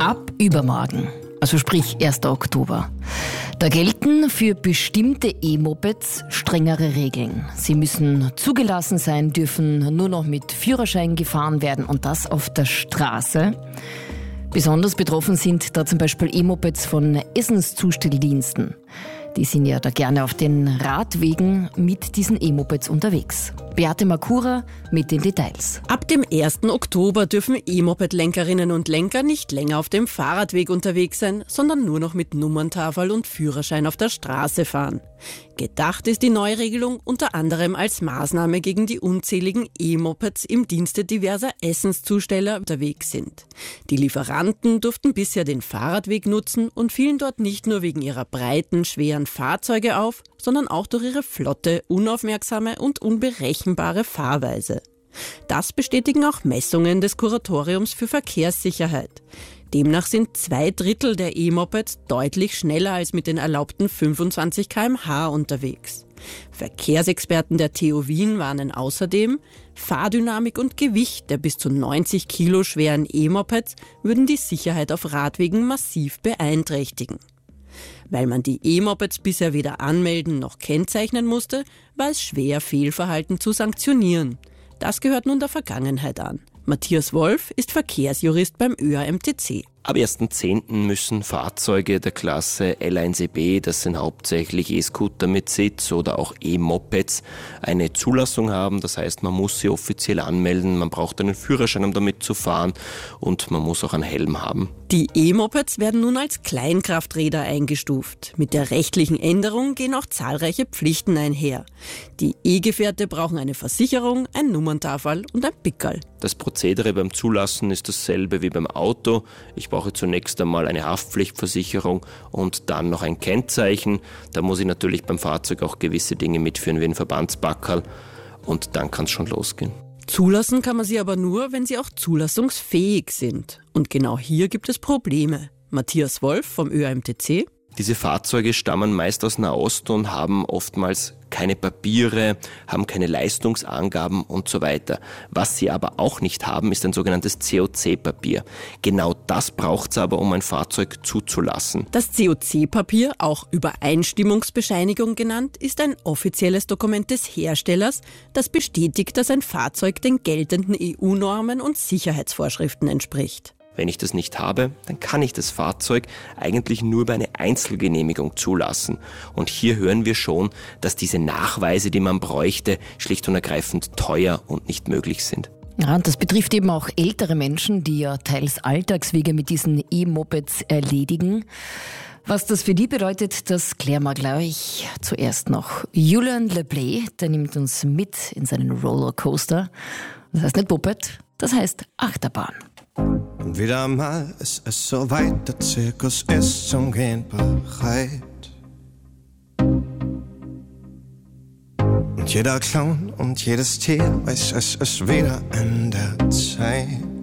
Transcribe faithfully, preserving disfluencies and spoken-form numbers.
Ab übermorgen, also sprich ersten Oktober, da gelten für bestimmte E-Mopeds strengere Regeln. Sie müssen zugelassen sein, dürfen nur noch mit Führerschein gefahren werden und das auf der Straße. Besonders betroffen sind da zum Beispiel E-Mopeds von Essenszustelldiensten. Die sind ja da gerne auf den Radwegen mit diesen E-Mopeds unterwegs. Beate Makura mit den Details. Ab dem ersten Oktober dürfen E-Moped-Lenkerinnen und Lenker nicht länger auf dem Fahrradweg unterwegs sein, sondern nur noch mit Nummerntafel und Führerschein auf der Straße fahren. Gedacht ist die Neuregelung unter anderem als Maßnahme gegen die unzähligen E-Mopeds im Dienste diverser Essenszusteller unterwegs sind. Die Lieferanten durften bisher den Fahrradweg nutzen und fielen dort nicht nur wegen ihrer breiten, schweren Fahrzeuge auf, sondern auch durch ihre flotte, unaufmerksame und unberechenbare Fahrweise. Das bestätigen auch Messungen des Kuratoriums für Verkehrssicherheit. Demnach sind zwei Drittel der E-Mopeds deutlich schneller als mit den erlaubten fünfundzwanzig Kilometer pro Stunde unterwegs. Verkehrsexperten der T U Wien warnen außerdem, Fahrdynamik und Gewicht der bis zu neunzig Kilo schweren E-Mopeds würden die Sicherheit auf Radwegen massiv beeinträchtigen. Weil man die E-Mopeds bisher weder anmelden noch kennzeichnen musste, war es schwer, Fehlverhalten zu sanktionieren. Das gehört nun der Vergangenheit an. Matthias Wolf ist Verkehrsjurist beim Ö A M T C. Ab ersten zehnten müssen Fahrzeuge der Klasse L eins E B, das sind hauptsächlich E-Scooter mit Sitz oder auch E-Mopeds, eine Zulassung haben. Das heißt, man muss sie offiziell anmelden, man braucht einen Führerschein, um damit zu fahren und man muss auch einen Helm haben. Die E-Mopeds werden nun als Kleinkrafträder eingestuft. Mit der rechtlichen Änderung gehen auch zahlreiche Pflichten einher. Die E-Gefährte brauchen eine Versicherung, ein Nummerntafel und ein Pickerl. Das Prozedere beim Zulassen ist dasselbe wie beim Auto. Ich brauche zunächst einmal eine Haftpflichtversicherung und dann noch ein Kennzeichen. Da muss ich natürlich beim Fahrzeug auch gewisse Dinge mitführen wie ein Verbandspackerl und dann kann es schon losgehen. Zulassen kann man sie aber nur, wenn sie auch zulassungsfähig sind. Und genau hier gibt es Probleme. Matthias Wolf vom Ö A M T C. Diese Fahrzeuge stammen meist aus Nahost und haben oftmals keine Papiere, haben keine Leistungsangaben und so weiter. Was sie aber auch nicht haben, ist ein sogenanntes C O C-Papier. Genau das braucht es aber, um ein Fahrzeug zuzulassen. Das C O C-Papier, auch Übereinstimmungsbescheinigung genannt, ist ein offizielles Dokument des Herstellers, das bestätigt, dass ein Fahrzeug den geltenden E U-Normen und Sicherheitsvorschriften entspricht. Wenn ich das nicht habe, dann kann ich das Fahrzeug eigentlich nur über eine Einzelgenehmigung zulassen. Und hier hören wir schon, dass diese Nachweise, die man bräuchte, schlicht und ergreifend teuer und nicht möglich sind. Ja, und das betrifft eben auch ältere Menschen, die ja teils Alltagswege mit diesen E-Mopeds erledigen. Was das für die bedeutet, das klären wir gleich. Zuerst noch Julian Leblay, der nimmt uns mit in seinen Rollercoaster. Das heißt nicht Moped, das heißt Achterbahn. Und wieder mal ist es soweit, der Zirkus ist zum Gehen bereit. Und jeder Clown und jedes Tier weiß, es ist wieder an der Zeit.